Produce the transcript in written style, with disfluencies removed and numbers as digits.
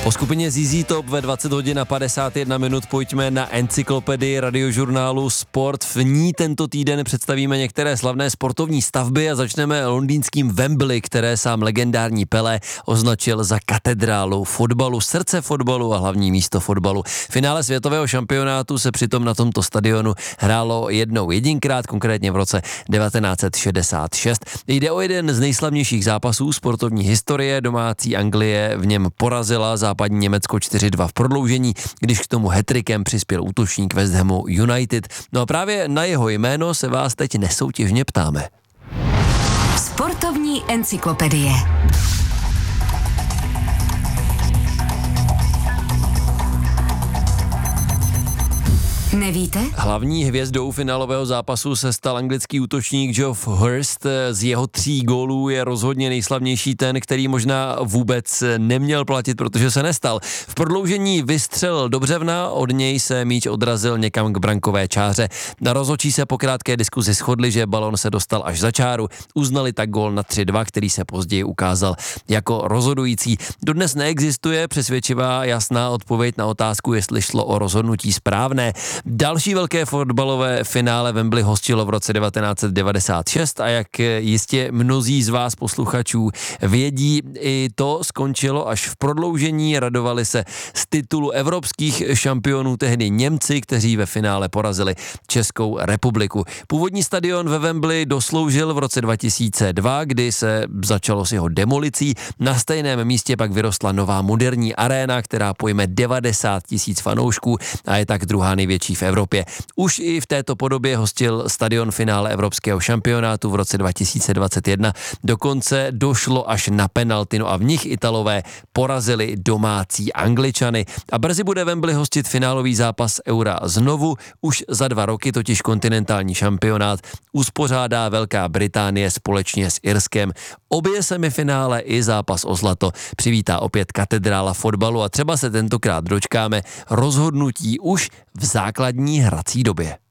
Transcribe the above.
Po skupině ZZ Top ve 20 hodin a 51 minut pojďme na encyklopedii radiožurnálu Sport. V ní tento týden představíme některé slavné sportovní stavby a začneme londýnským Wembley, které sám legendární Pelé označil za katedrálu fotbalu, srdce fotbalu a hlavní místo fotbalu. Finále světového šampionátu se přitom na tomto stadionu hrálo jedinkrát, konkrétně v roce 1966. Jde o jeden z nejslavnějších zápasů sportovní historie. Domácí Anglie v něm porazila západní Německo 4-2 v prodloužení, když k tomu hat-trickem přispěl útočník West Hamu United. No a právě na jeho jméno se vás teď nesoutěžně ptáme. Sportovní encyklopedie. Nevíte? Hlavní hvězdou finálového zápasu se stal anglický útočník Geoff Hurst. Z jeho 3 gólů je rozhodně nejslavnější ten, který možná vůbec neměl platit, protože se nestal. V prodloužení vystřelil do břevna, od něj se míč odrazil někam k brankové čáře. Na rozhodčí se po krátké diskuzi shodli, že balon se dostal až za čáru. Uznali tak gól na 3-2, který se později ukázal jako rozhodující. Dodnes neexistuje přesvědčivá jasná odpověď na otázku, jestli šlo o rozhodnutí správné. Další velké fotbalové finále Wembley hostilo v roce 1996 a jak jistě mnozí z vás posluchačů vědí, i to skončilo až v prodloužení. Radovali se z titulu evropských šampionů tehdy Němci, kteří ve finále porazili Českou republiku. Původní stadion ve Wembley dosloužil v roce 2002, kdy se začalo s jeho demolicí. Na stejném místě pak vyrostla nová moderní aréna, která pojme 90 000 fanoušků a je tak druhá největší v Evropě. Už i v této podobě hostil stadion finále evropského šampionátu v roce 2021. Dokonce došlo až na penalty, no a v nich Italové porazili domácí Angličany. A brzy bude Wembley hostit finálový zápas Eura znovu. Už za 2 roky totiž kontinentální šampionát uspořádá Velká Británie společně s Irskem. Obě semifinále i zápas o zlato přivítá opět katedrála fotbalu a třeba se tentokrát dočkáme rozhodnutí už v základní hrací době.